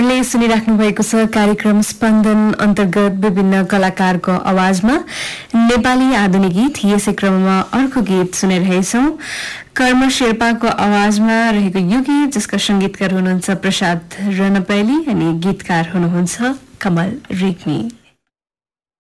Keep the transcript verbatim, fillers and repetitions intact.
हजुरले सुनिराख्नु भएको छ कार्यक्रम स्पन्दन अन्तर्गत विभिन्न कलाकारको आवाजमा नेपाली आधुनिक गीत। यसै क्रममा अर्को गीत सुनिरहेछौं। कर्म शेर्पाको आवाजमा रहेको यो गीत, जसका संगीतकार हुनुहुन्छ प्रसाद रणपैली अनि गीतकार हुनुहुन्छ कमल रेग्मी।